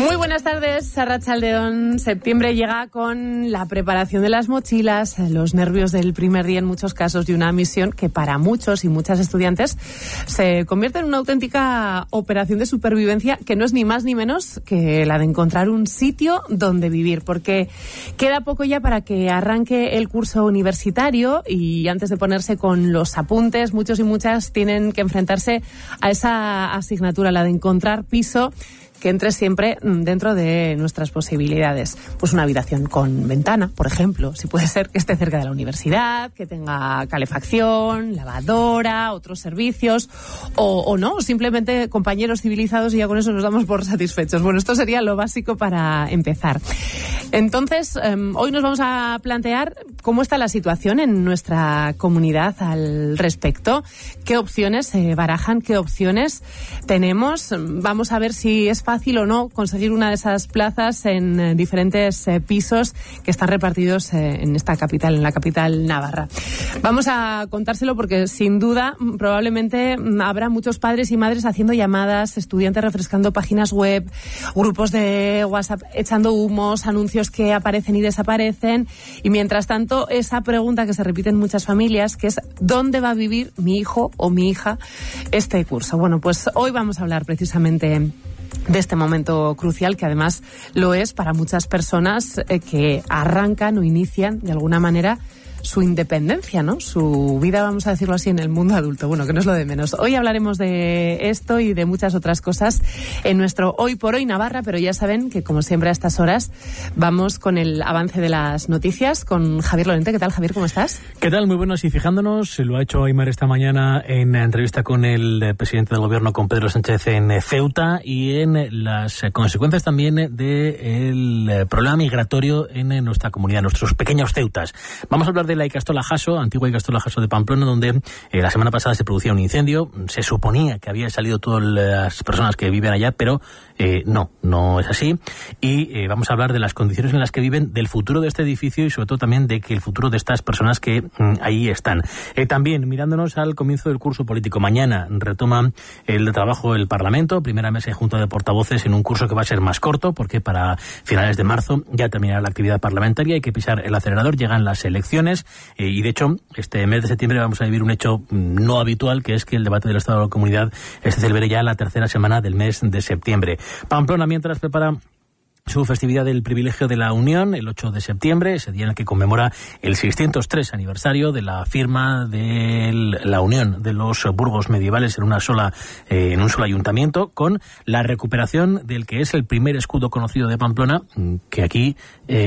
Muy buenas tardes, Arratsaldeon. Septiembre llega con la preparación de las mochilas, los nervios del primer día en muchos casos y una misión que para muchos y muchas estudiantes se convierte en una auténtica operación de supervivencia que no es ni más ni menos que la de encontrar un sitio donde vivir, porque queda poco ya para que arranque el curso universitario y antes de ponerse con los apuntes, muchos y muchas tienen que enfrentarse a esa asignatura, la de encontrar piso que entre siempre dentro de nuestras posibilidades. Pues una habitación con ventana, por ejemplo, si puede ser que esté cerca de la universidad, que tenga calefacción, lavadora, otros servicios, o no, simplemente compañeros civilizados y ya con eso nos damos por satisfechos. Bueno, esto sería lo básico para empezar. Entonces, hoy nos vamos a plantear cómo está la situación en nuestra comunidad al respecto, qué opciones se barajan, qué opciones tenemos. Vamos a ver si es fácil o no conseguir una de esas plazas en diferentes pisos que están repartidos en esta capital, en la capital navarra. Vamos a contárselo porque sin duda probablemente habrá muchos padres y madres haciendo llamadas, estudiantes refrescando páginas web, grupos de WhatsApp echando humos, anuncios que aparecen y desaparecen, y mientras tanto esa pregunta que se repite en muchas familias, que es ¿dónde va a vivir mi hijo o mi hija este curso? Bueno, pues hoy vamos a hablar precisamente de este momento crucial, que además lo es para muchas personas que arrancan o inician de alguna manera su independencia, ¿no? Su vida, vamos a decirlo así, en el mundo adulto. Bueno, que no es lo de menos. Hoy hablaremos de esto y de muchas otras cosas en nuestro Hoy por Hoy Navarra, pero ya saben que, como siempre a estas horas, vamos con el avance de las noticias con Javier Lorente. ¿Qué tal, Javier? ¿Cómo estás? ¿Qué tal? Muy buenos. Y fijándonos, lo ha hecho Aimar esta mañana en la entrevista con el presidente del gobierno, con Pedro Sánchez, en Ceuta, y en las consecuencias también del problema migratorio en nuestra comunidad, nuestros pequeños ceutas. Vamos a hablar de la Ikastola Jaso, antigua Ikastola Jaso de Pamplona, donde la semana pasada se producía un incendio. Se suponía que había salido todas las personas que viven allá, pero no es así. Y vamos a hablar de las condiciones en las que viven, del futuro de este edificio y sobre todo también de que el futuro de estas personas que ahí están. También mirándonos al comienzo del curso político. Mañana retoma el trabajo el Parlamento, primera mesa y junta de portavoces en un curso que va a ser más corto, porque para finales de marzo ya terminará la actividad parlamentaria. Hay que pisar el acelerador, llegan las elecciones. Y de hecho, este mes de septiembre vamos a vivir un hecho no habitual, que es que el debate del Estado de la Comunidad se celebre ya la tercera semana del mes de septiembre. Pamplona, mientras, prepara su festividad del privilegio de la Unión, el 8 de septiembre, ese día en el que conmemora el 603 aniversario de la firma de la Unión de los burgos medievales en un solo ayuntamiento, con la recuperación del que es el primer escudo conocido de Pamplona, que aquí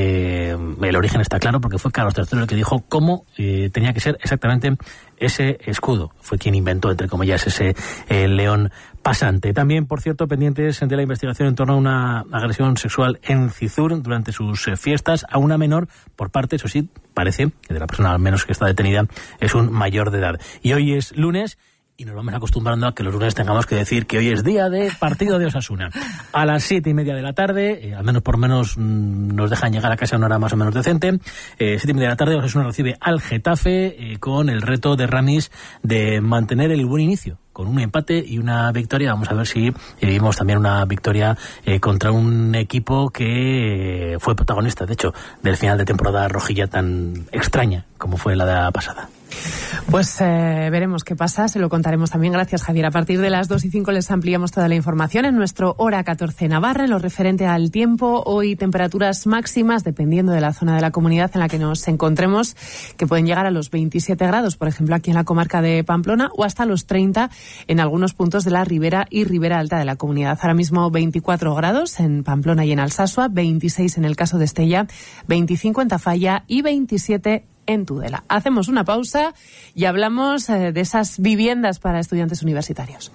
el origen está claro, porque fue Carlos III el que dijo cómo tenía que ser exactamente ese escudo. Fue quien inventó, entre comillas, ese león pasante. También, por cierto, pendientes de la investigación en torno a una agresión sexual en Cizur durante sus fiestas a una menor por parte, eso sí, parece que de la persona al menos que está detenida es un mayor de edad. Y hoy es lunes y nos vamos acostumbrando a que los lunes tengamos que decir que hoy es día de partido de Osasuna. A las 7:30 de la tarde, al menos por menos nos dejan llegar a casa a una hora más o menos decente. 7:30 de la tarde, Osasuna recibe al Getafe con el reto de Ramis de mantener el buen inicio. Con un empate y una victoria. Vamos a ver si vivimos también una victoria contra un equipo que fue protagonista, de hecho, del final de temporada rojilla tan extraña como fue la pasada. Pues veremos qué pasa, se lo contaremos también. Gracias, Javier. A partir de las 2:05 les ampliamos toda la información en nuestro Hora 14 Navarra, en lo referente al tiempo. Hoy temperaturas máximas, dependiendo de la zona de la comunidad en la que nos encontremos, que pueden llegar a los 27 grados, por ejemplo, aquí en la comarca de Pamplona, o hasta los 30 en algunos puntos de la Ribera y Ribera Alta de la comunidad. Ahora mismo 24 grados en Pamplona y en Alsasua, 26 en el caso de Estella, 25 en Tafalla y 27 en Tudela. Hacemos una pausa y hablamos de esas viviendas para estudiantes universitarios.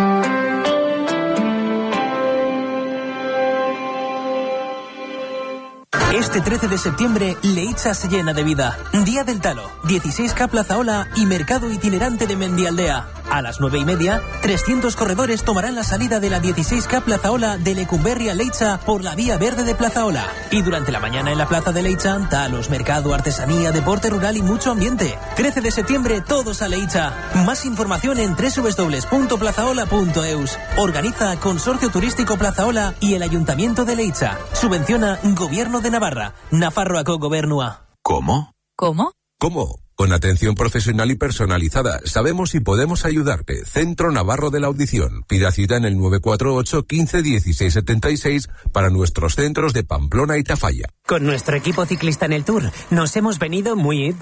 Este 13 de septiembre, Leitza se llena de vida. Día del Talo, 16K Plaza Ola y mercado itinerante de Mendialdea. A las 9:30, 300 corredores tomarán la salida de la 16K Plazaola de Lecumberri a Leitza por la vía verde de Plazaola. Y durante la mañana en la plaza de Leitza, talos, mercado, artesanía, deporte rural y mucho ambiente. 13 de septiembre, todos a Leitza. Más información en www.plazaola.eus. Organiza Consorcio Turístico Plazaola y el Ayuntamiento de Leitza. Subvenciona Gobierno de Navarra. Nafarroako Gobernua. ¿Cómo? ¿Cómo? ¿Cómo? Con atención profesional y personalizada. Sabemos y podemos ayudarte. Centro Navarro de la Audición. Pida cita en el 948 15 16 76 para nuestros centros de Pamplona y Tafalla. Con nuestro equipo ciclista en el Tour nos hemos venido muy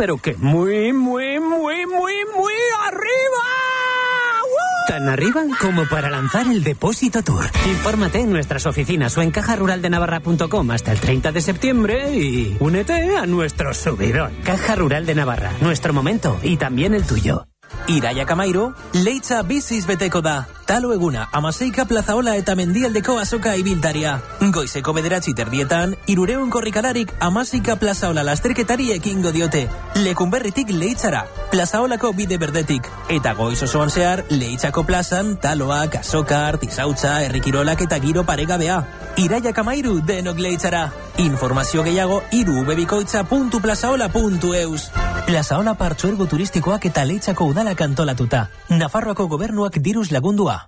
arriba. Tan arriba como para lanzar el Depósito Tour. Infórmate en nuestras oficinas o en cajaruraldenavarra.com hasta el 30 de septiembre y únete a nuestro subidón. Caja Rural de Navarra, nuestro momento y también el tuyo. Iraiak amairu, Leitza biziz beteko da. Talo eguna, 16K Plazaola eta mendialdeko azoka ibiltaria. Goizeko 9:00 200 korrikalarik 16K Plazaola lasterketari ekingo diote. Lecumberritik Leitzara, Plazaolako bide berdetik. Eta goiz osoan zehar, Leitzako plazan, taloak, azoka, artisautza, herrikirolak eta giro paregabea. Iraiak amairu, denok Leitzara. Informazio gehiago, irubebikoitza.plazaola.eus. Plazaola partzuergo turistikoak eta Leitzako udalak antolatuta. Nafarroako gobernuak diruz lagundua.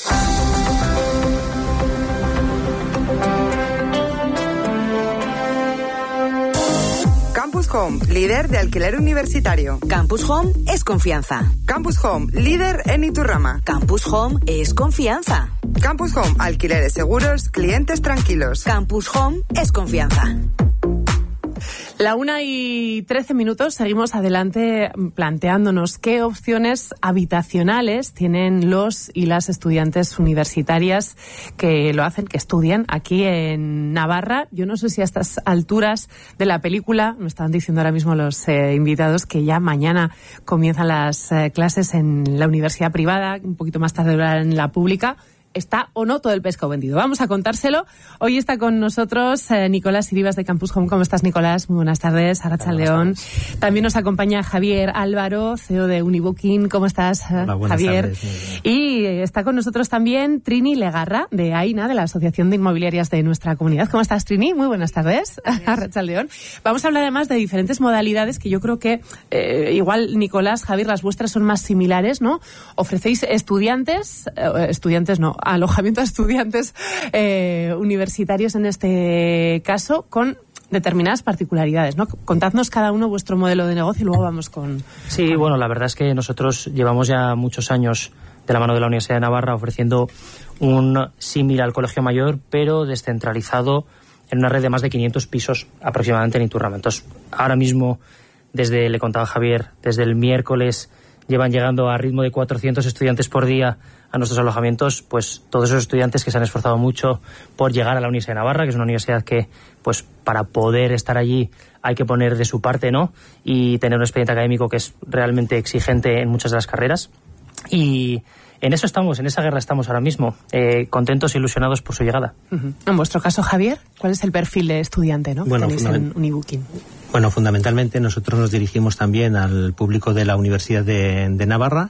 Campus Home, líder de alquiler universitario. Campus Home es confianza. Campus Home, líder en Iturrama. Campus Home es confianza. Campus Home, alquileres seguros, clientes tranquilos. Campus Home es confianza. 1:13, seguimos adelante planteándonos qué opciones habitacionales tienen los y las estudiantes universitarias que lo hacen, que estudian aquí en Navarra. Yo no sé si a estas alturas de la película, me estaban diciendo ahora mismo los invitados que ya mañana comienzan las clases en la universidad privada, un poquito más tarde en la pública. ¿Está o no todo el pescado vendido? Vamos a contárselo. Hoy está con nosotros Nicolás Iribas de Campus Home. ¿Cómo estás, Nicolás? Muy buenas tardes. Arratsaldeón. También nos acompaña Javier Álvaro, CEO de Unibooking. ¿Cómo estás, Hola, buenas Javier? Tardes. Y está con nosotros también Trini Legarra, de AINA, de la Asociación de Inmobiliarias de nuestra comunidad. ¿Cómo estás, Trini? Muy buenas tardes. Arratsaldeón. Vamos a hablar además de diferentes modalidades que yo creo que igual, Nicolás, Javier, las vuestras son más similares, ¿no? Ofrecéis alojamiento a estudiantes universitarios en este caso, con determinadas particularidades, ¿no? Contadnos cada uno vuestro modelo de negocio y luego vamos con... Sí, bueno, la verdad es que nosotros llevamos ya muchos años de la mano de la Universidad de Navarra ofreciendo un símil al Colegio Mayor, pero descentralizado en una red de más de 500 pisos aproximadamente en Iturrama. Entonces, ahora mismo, le contaba Javier, desde el miércoles llevan llegando a ritmo de 400 estudiantes por día a nuestros alojamientos, pues todos esos estudiantes que se han esforzado mucho por llegar a la Universidad de Navarra, que es una universidad que, pues para poder estar allí hay que poner de su parte, ¿no? Y tener un expediente académico que es realmente exigente en muchas de las carreras. Y en eso estamos, en esa guerra estamos ahora mismo, contentos e ilusionados por su llegada. Uh-huh. En vuestro caso, Javier, ¿cuál es el perfil de estudiante, ¿no? Bueno, tenéis en Unibooking? Bueno, fundamentalmente nosotros nos dirigimos también al público de la Universidad de Navarra,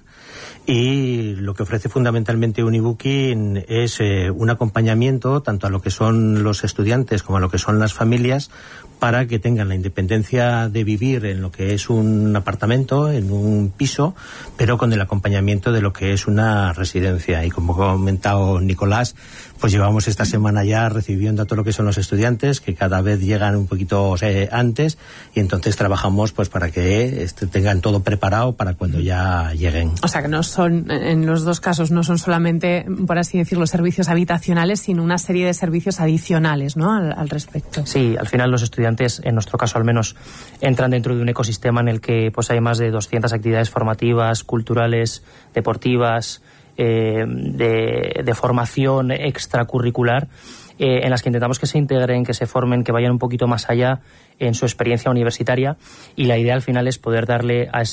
y lo que ofrece fundamentalmente Unibooking es un acompañamiento tanto a lo que son los estudiantes como a lo que son las familias, para que tengan la independencia de vivir en lo que es un apartamento, en un piso, pero con el acompañamiento de lo que es una residencia. Y como ha comentado Nicolás, pues llevamos esta semana ya recibiendo a todo lo que son los estudiantes, que cada vez llegan un poquito antes, y entonces trabajamos pues para que tengan todo preparado para cuando ya lleguen. O sea que no son, en los dos casos, no son solamente, por así decirlo, servicios habitacionales, sino una serie de servicios adicionales, ¿no? Al respecto. Sí, al final los estudiantes, en nuestro caso al menos, entran dentro de un ecosistema en el que pues hay más de 200 actividades formativas, culturales, deportivas, de formación extracurricular, en las que intentamos que se integren, que se formen, que vayan un poquito más allá en su experiencia universitaria, y la idea al final es poder darle a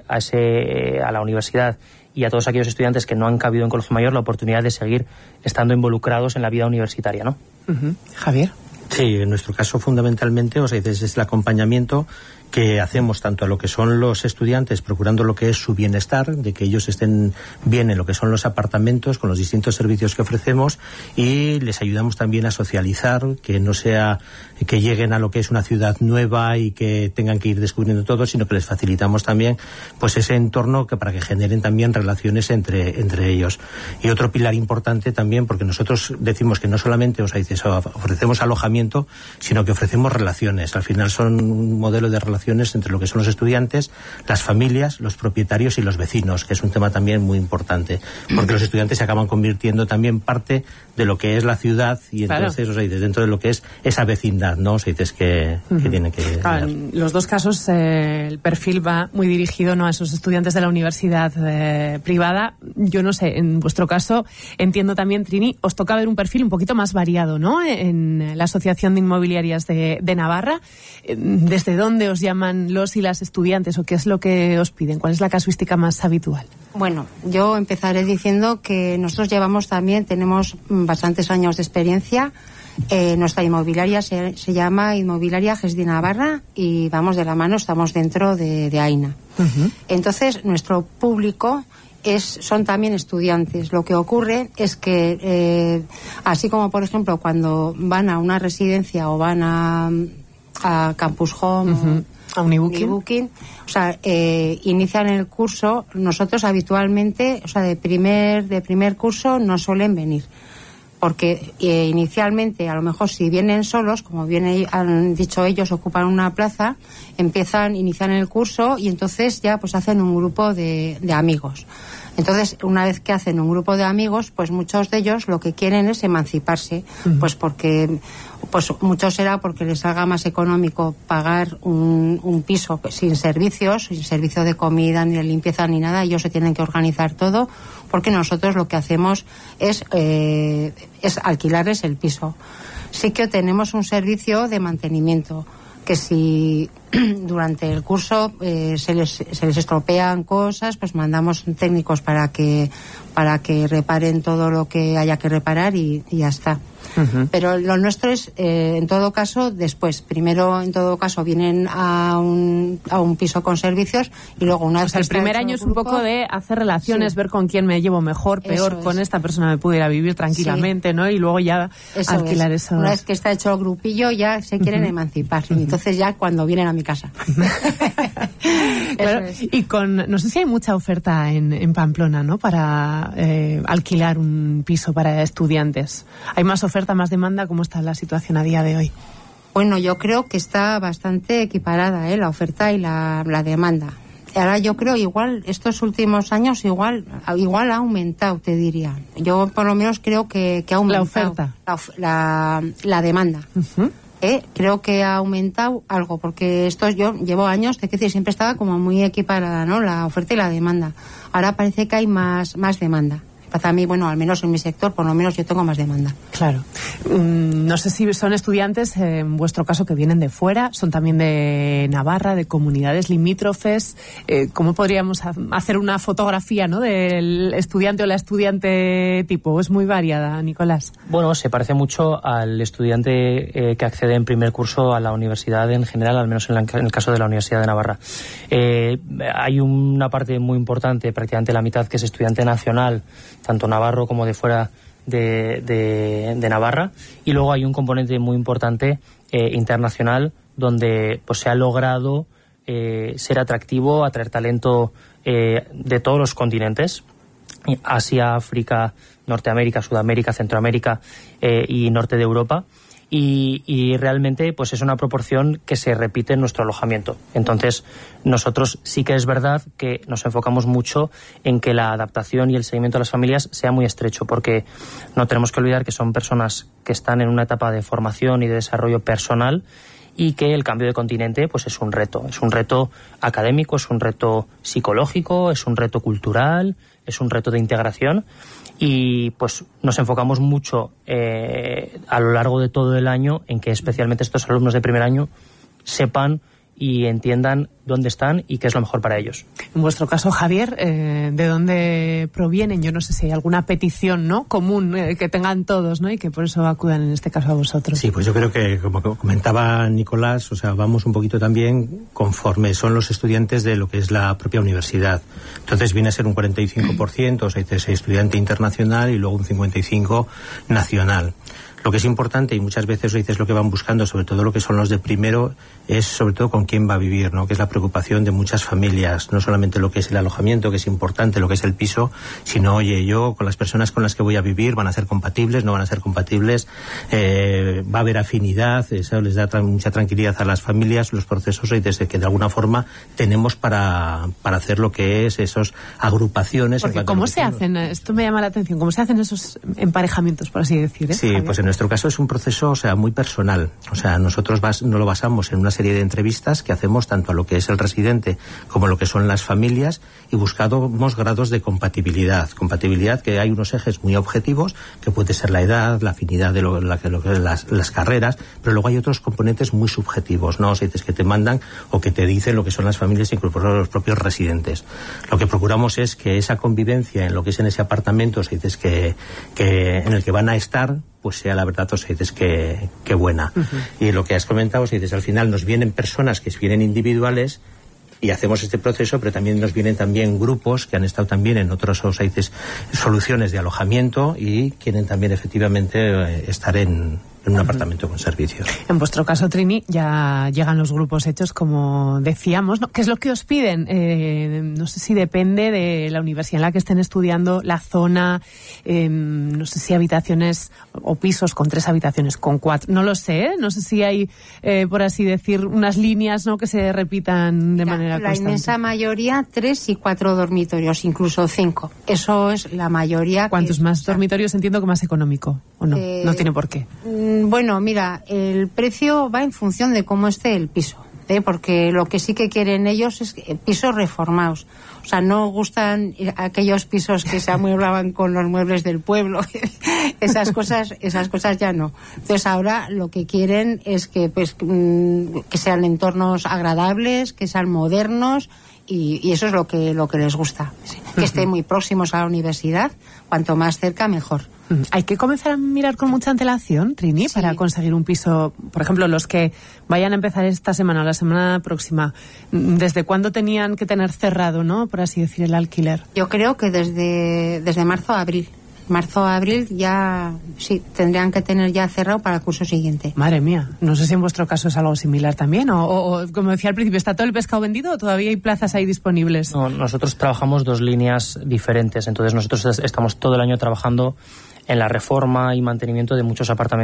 la universidad y a todos aquellos estudiantes que no han cabido en Colegio Mayor la oportunidad de seguir estando involucrados en la vida universitaria, ¿no? Uh-huh. Javier. Sí, en nuestro caso fundamentalmente, es el acompañamiento que hacemos tanto a lo que son los estudiantes, procurando lo que es su bienestar, de que ellos estén bien en lo que son los apartamentos, con los distintos servicios que ofrecemos, y les ayudamos también a socializar, que no sea que lleguen a lo que es una ciudad nueva y que tengan que ir descubriendo todo, sino que les facilitamos también pues ese entorno para que generen también relaciones entre ellos. Y otro pilar importante también, porque nosotros decimos que no solamente ofrecemos alojamiento, sino que ofrecemos relaciones. Al final son un modelo de relaciones entre lo que son los estudiantes, las familias, los propietarios y los vecinos, que es un tema también muy importante, porque los estudiantes se acaban convirtiendo también parte de lo que es la ciudad, y entonces, dentro de lo que es esa vecindad, ¿no? Que tienen que... En los dos casos el perfil va muy dirigido, ¿no?, a esos estudiantes de la universidad privada. Yo no sé, en vuestro caso, entiendo también, Trini, os toca ver un perfil un poquito más variado, ¿no?, en la Asociación de Inmobiliarias de Navarra. ¿Desde dónde os llaman los y las estudiantes, o qué es lo que os piden? ¿Cuál es la casuística más habitual? Bueno, yo empezaré diciendo que nosotros tenemos bastantes años de experiencia. Nuestra inmobiliaria se llama Inmobiliaria GES de Navarra, y vamos de la mano, estamos dentro de AINA. Uh-huh. Entonces, nuestro público son también estudiantes. Lo que ocurre es que, así como, por ejemplo, cuando van a una residencia o van a Campus Home, uh-huh, a un e-booking, inician el curso. Nosotros habitualmente, de primer curso no suelen venir, porque inicialmente, a lo mejor si vienen solos, como bien han dicho ellos, ocupan una plaza, inician el curso y entonces ya pues hacen un grupo de amigos. Entonces, una vez que hacen un grupo de amigos, pues muchos de ellos lo que quieren es emanciparse, uh-huh, pues porque muchos será porque les salga más económico pagar un piso sin servicio de comida, ni de limpieza, ni nada. Ellos se tienen que organizar todo, porque nosotros lo que hacemos es alquilarles el piso. Sí que tenemos un servicio de mantenimiento, que si durante el curso se les estropean cosas, pues mandamos técnicos para que reparen todo lo que haya que reparar y ya está. Uh-huh. Pero lo nuestro es, en todo caso, después. Primero, en todo caso, vienen a un piso con servicios, y luego una vez... el primer año es un poco de hacer relaciones, sí, ver con quién me llevo mejor, peor, con esta persona me pudiera vivir tranquilamente, sí, ¿no? Y luego ya alquilar eso. Una vez que está hecho el grupillo, ya se quieren, uh-huh, emancipar. Uh-huh. Entonces ya cuando vienen a mi casa. Claro, y no sé si hay mucha oferta en Pamplona, ¿no?, para alquilar un piso para estudiantes. ¿Hay más oferta, más demanda? ¿Cómo está la situación a día de hoy? Bueno, yo creo que está bastante equiparada, la oferta y la demanda. Ahora yo creo igual, estos últimos años igual ha aumentado, te diría. Yo por lo menos creo que ha aumentado. La oferta. La demanda. Uh-huh. Creo que ha aumentado algo, porque yo llevo años, siempre estaba como muy equiparada, ¿no?, la oferta y la demanda. Ahora parece que hay más demanda. Para mí, bueno, al menos en mi sector, por lo menos yo tengo más demanda. Claro. No sé si son estudiantes, en vuestro caso, que vienen de fuera, son también de Navarra, de comunidades limítrofes. ¿Cómo podríamos hacer una fotografía, ¿no?, del estudiante o la estudiante tipo? ¿Es muy variada, Nicolás? Bueno, se parece mucho al estudiante que accede en primer curso a la universidad en general, al menos en el caso de la Universidad de Navarra. Hay una parte muy importante, prácticamente la mitad, que es estudiante nacional, tanto navarro como de fuera de Navarra, y luego hay un componente muy importante internacional, donde pues se ha logrado ser atractivo, atraer talento de todos los continentes: Asia, África, Norteamérica, Sudamérica, Centroamérica y norte de Europa. Y realmente pues es una proporción que se repite en nuestro alojamiento. Entonces, nosotros sí que es verdad que nos enfocamos mucho en que la adaptación y el seguimiento de las familias sea muy estrecho, porque no tenemos que olvidar que son personas que están en una etapa de formación y de desarrollo personal, y que el cambio de continente pues es un reto académico, es un reto psicológico, es un reto cultural, es un reto de integración. Y pues nos enfocamos mucho a lo largo de todo el año en que especialmente estos alumnos de primer año sepan y entiendan dónde están y qué es lo mejor para ellos. En vuestro caso, Javier, ¿de dónde provienen? Yo no sé si hay alguna petición, ¿no?, común que tengan todos, ¿no?, y que por eso acudan en este caso a vosotros. Sí, pues yo creo que, como comentaba Nicolás, o sea, vamos un poquito también conforme son los estudiantes de lo que es la propia universidad. Entonces viene a ser un 45%, o sea, dices estudiante internacional y luego un 55% nacional. Lo que es importante, y muchas veces dices lo que van buscando, sobre todo lo que son los de primero, es sobre todo con quién va a vivir, ¿no?, que es la preocupación de muchas familias, no solamente lo que es el alojamiento, que es importante, lo que es el piso, sino, oye, yo con las personas con las que voy a vivir, ¿van a ser compatibles, no van a ser compatibles? ¿Va a haber afinidad? Eso les da mucha tranquilidad a las familias, los procesos, y desde que de alguna forma tenemos para hacer lo que es esos agrupaciones. Porque ¿cómo se hacen? Esto me llama la atención. ¿Cómo se hacen esos emparejamientos, por así decir? Sí, Javier? Pues en nuestro caso es un proceso, o sea, muy personal. O sea, nosotros no lo basamos en una serie de entrevistas que hacemos tanto a lo que es el residente como a lo que son las familias, y buscamos grados de compatibilidad. Compatibilidad, que hay unos ejes muy objetivos, que puede ser la edad, la afinidad de las carreras, pero luego hay otros componentes muy subjetivos, ¿no? O sea, que te mandan o que te dicen lo que son las familias, incluso los propios residentes. Lo que procuramos es que esa convivencia en lo que es en ese apartamento, o sea, que en el que van a estar, pues sea la verdad, o sea, dices que buena. Y lo que has comentado, o sea, dices, al final nos vienen personas que vienen individuales y hacemos este proceso, pero también nos vienen también grupos que han estado también en otros, o sea, dices, soluciones de alojamiento y quieren también efectivamente estar en un apartamento con servicios. En vuestro caso, Trini, ya llegan los grupos hechos, como decíamos, ¿no? ¿Qué es lo que os piden? No sé si depende de la universidad en la que estén estudiando, la zona, no sé si habitaciones o pisos con 3 habitaciones, con 4, no lo sé, ¿eh? No sé si hay, por así decir, unas líneas, ¿no?, que se repitan de manera constante. La inmensa mayoría, 3 y 4 dormitorios, incluso 5. Eso es la mayoría. ¿Cuántos más dormitorios? Entiendo que más económico, ¿o no? No tiene por qué. Bueno, mira, el precio va en función de cómo esté el piso, porque lo que sí que quieren ellos es pisos reformados. O sea, no gustan aquellos pisos que se amueblaban con los muebles del pueblo. esas cosas ya no. Entonces ahora lo que quieren es que sean entornos agradables, que sean modernos, y eso es lo que les gusta. Sí. Que estén muy próximos a la universidad, cuanto más cerca mejor. Hay que comenzar a mirar con mucha antelación, Trini, sí, para conseguir un piso. Por ejemplo, los que vayan a empezar esta semana o la semana próxima, ¿desde cuándo tenían que tener cerrado, ¿no?, por así decir, el alquiler? Yo creo que desde marzo a abril. Marzo-abril ya, sí, tendrían que tener ya cerrado para el curso siguiente. Madre mía, no sé si en vuestro caso es algo similar también, o como decía al principio, ¿está todo el pescado vendido o todavía hay plazas ahí disponibles? No, nosotros trabajamos 2 líneas diferentes, entonces nosotros estamos todo el año trabajando en la reforma y mantenimiento de muchos apartamentos